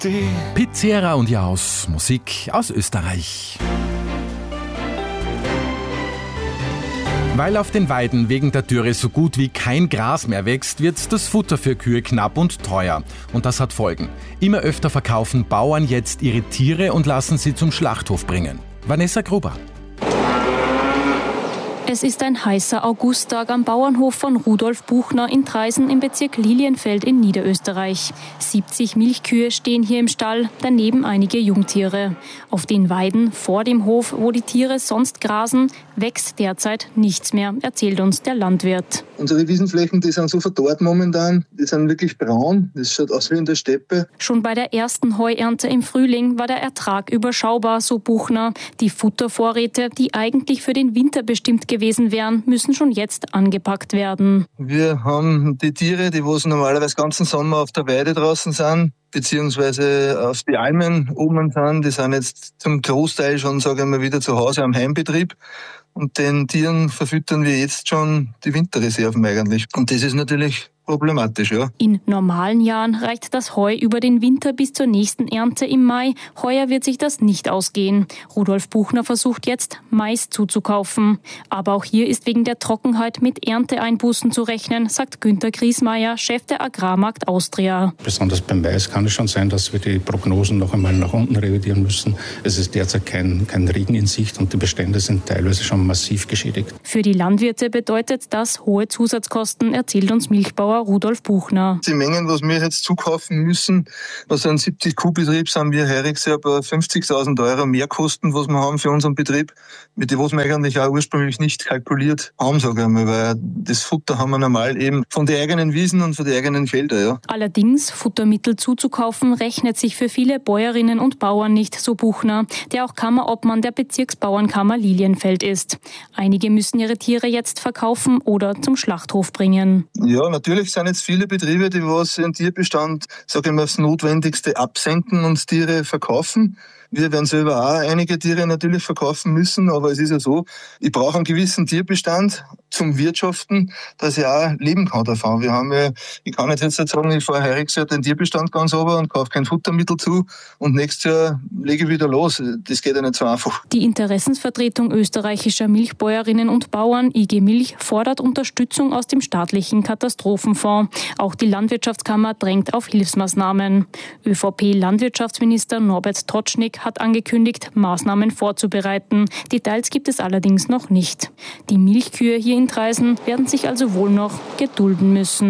Pizzera und Jaus, Musik aus Österreich. Weil auf den Weiden wegen der Dürre so gut wie kein Gras mehr wächst, wird das Futter für Kühe knapp und teuer. Und das hat Folgen. Immer öfter verkaufen Bauern jetzt ihre Tiere und lassen sie zum Schlachthof bringen. Vanessa Gruber. Es ist ein heißer Augusttag am Bauernhof von Rudolf Buchner in Traisen im Bezirk Lilienfeld in Niederösterreich. 70 Milchkühe stehen hier im Stall, daneben einige Jungtiere. Auf den Weiden vor dem Hof, wo die Tiere sonst grasen, wächst derzeit nichts mehr, erzählt uns der Landwirt. Unsere Wiesenflächen, die sind so verdorrt momentan, die sind wirklich braun, das schaut aus wie in der Steppe. Schon bei der ersten Heuernte im Frühling war der Ertrag überschaubar, so Buchner. Die Futtervorräte, die eigentlich für den Winter bestimmt gewesen wären, müssen schon jetzt angepackt werden. Wir haben die Tiere, die normalerweise den ganzen Sommer auf der Weide draußen sind, beziehungsweise auf die Almen oben sind, die sind jetzt zum Großteil schon, sage ich mal, wieder zu Hause am Heimbetrieb. Und den Tieren verfüttern wir jetzt schon die Winterreserven eigentlich. Und das ist natürlich problematisch, ja. In normalen Jahren reicht das Heu über den Winter bis zur nächsten Ernte im Mai. Heuer wird sich das nicht ausgehen. Rudolf Buchner versucht jetzt, Mais zuzukaufen. Aber auch hier ist wegen der Trockenheit mit Ernteeinbußen zu rechnen, sagt Günther Griesmeier, Chef der Agrarmarkt Austria. Besonders beim Mais kann es schon sein, dass wir die Prognosen noch einmal nach unten revidieren müssen. Es ist derzeit kein Regen in Sicht und die Bestände sind teilweise schon massiv geschädigt. Für die Landwirte bedeutet das hohe Zusatzkosten, erzählt uns Milchbauer Rudolf Buchner. Die Mengen, was wir jetzt zukaufen müssen, was ein 70-Kuh-Betrieb sind, wir heurig ja bei 50.000 € Mehrkosten, was wir haben für unseren Betrieb, mit dem was wir eigentlich auch ursprünglich nicht kalkuliert haben, sage ich mal, weil das Futter haben wir normal eben von den eigenen Wiesen und von den eigenen Feldern. Ja. Allerdings, Futtermittel zuzukaufen, rechnet sich für viele Bäuerinnen und Bauern nicht, so Buchner, der auch Kammerobmann der Bezirksbauernkammer Lilienfeld ist. Einige müssen ihre Tiere jetzt verkaufen oder zum Schlachthof bringen. Ja, natürlich sind jetzt viele Betriebe, die was ihren Tierbestand, sage ich mal, aufs Notwendigste absenken und Tiere verkaufen. Wir werden selber auch einige Tiere natürlich verkaufen müssen, aber es ist ja so, ich brauche einen gewissen Tierbestand zum Wirtschaften, dass ich auch leben kann davon. Ich kann jetzt sagen, ich fahre heuer den Tierbestand ganz runter und kaufe kein Futtermittel zu und nächstes Jahr lege ich wieder los. Das geht ja nicht so einfach. Die Interessensvertretung österreichischer Milchbäuerinnen und Bauern, IG Milch, fordert Unterstützung aus dem staatlichen Katastrophenfonds. Auch die Landwirtschaftskammer drängt auf Hilfsmaßnahmen. ÖVP-Landwirtschaftsminister Norbert Totschnig hat angekündigt, Maßnahmen vorzubereiten. Details gibt es allerdings noch nicht. Die Milchkühe hier in Traisen werden sich also wohl noch gedulden müssen.